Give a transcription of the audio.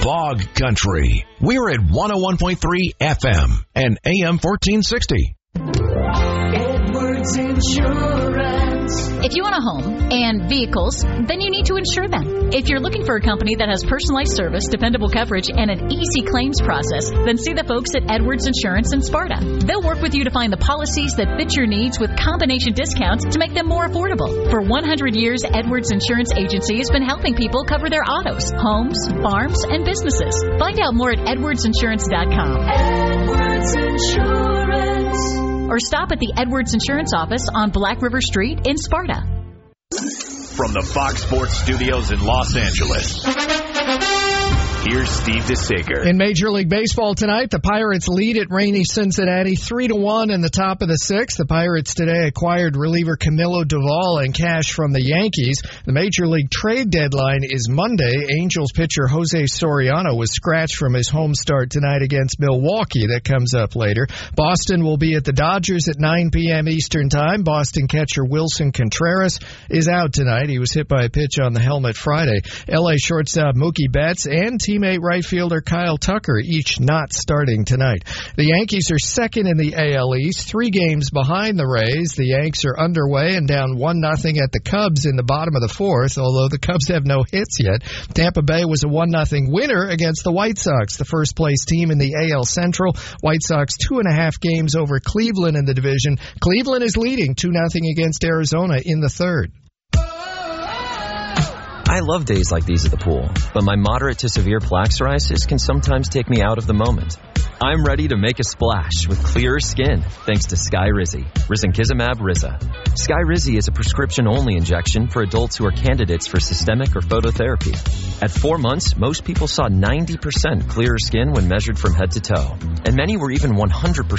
Fog Country. We're at 101.3 FM and AM 1460. Edwards Insurance. If you own a home and vehicles, then you need to insure them. If you're looking for a company that has personalized service, dependable coverage, and an easy claims process, then see the folks at Edwards Insurance in Sparta. They'll work with you to find the policies that fit your needs with combination discounts to make them more affordable. For 100 years, Edwards Insurance Agency has been helping people cover their autos, homes, farms, and businesses. Find out more at edwardsinsurance.com. Edwards Insurance. Or stop at the Edwards Insurance office on Black River Street in Sparta. From the Fox Sports Studios in Los Angeles, here's Steve DeSager. In Major League Baseball tonight, the Pirates lead at rainy Cincinnati 3-1 in the top of the sixth. The Pirates today acquired reliever Camilo Doval and cash from the Yankees. The Major League trade deadline is Monday. Angels pitcher Jose Soriano was scratched from his home start tonight against Milwaukee. That comes up later. Boston will be at the Dodgers at 9 p.m. Eastern Time. Boston catcher Wilson Contreras is out tonight. He was hit by a pitch on the helmet Friday. L.A. shortstop Mookie Betts and teammate right fielder Kyle Tucker, each not starting tonight. The Yankees are second in the AL East, 3 games behind the Rays. The Yanks are underway and down 1-0 at the Cubs in the bottom of the fourth, although the Cubs have no hits yet. Tampa Bay was a 1-0 winner against the White Sox, the first-place team in the AL Central. White Sox 2.5 games over Cleveland in the division. Cleveland is leading 2-0 against Arizona in the third. I love days like these at the pool, but my moderate to severe plaque psoriasis can sometimes take me out of the moment. I'm ready to make a splash with clearer skin thanks to Skyrizi, Risankizumab Riza. Skyrizi is a prescription-only injection for adults who are candidates for systemic or phototherapy. At 4 months, most people saw 90% clearer skin when measured from head to toe, and many were even 100%